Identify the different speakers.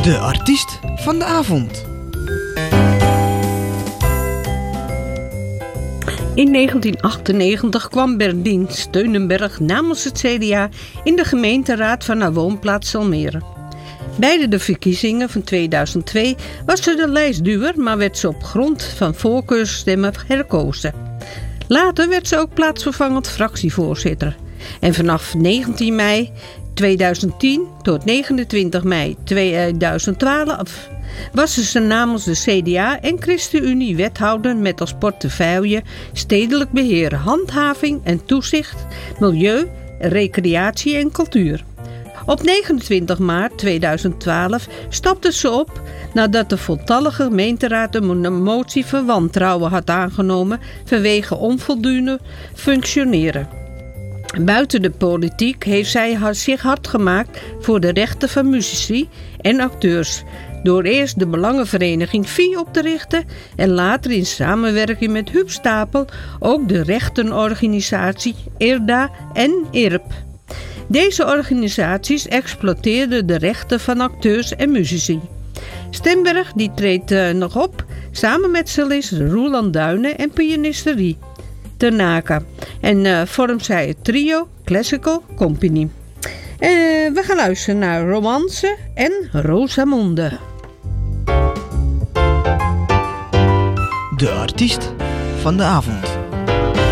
Speaker 1: De artiest van de avond.
Speaker 2: In 1998 kwam Berdien Steunenberg namens het CDA in de gemeenteraad van haar woonplaats Almere. Bij de verkiezingen van 2002 was ze de lijstduwer, maar werd ze op grond van voorkeursstemmen herkozen. Later werd ze ook plaatsvervangend fractievoorzitter. En vanaf 19 mei 2010 tot 29 mei 2012 was ze namens de CDA en ChristenUnie wethouder met als portefeuille stedelijk beheer, handhaving en toezicht, milieu, recreatie en cultuur. Op 29 maart 2012 stapte ze op nadat de voltallige gemeenteraad een motie van wantrouwen had aangenomen vanwege onvoldoende functioneren. Buiten de politiek heeft zij zich hard gemaakt voor de rechten van muzici en acteurs, door eerst de Belangenvereniging VI op te richten en later in samenwerking met Huub Stapel ook de rechtenorganisatie IRDA en IRP. Deze organisaties exploiteerden de rechten van acteurs en muzici. Stemberg die treedt nog op samen met cellist Roeland Duinen en pianiste Rie Ternaka. En vormt zij het trio Classical Company. We gaan luisteren naar Romance en Rosamunde.
Speaker 1: De artiest van de avond.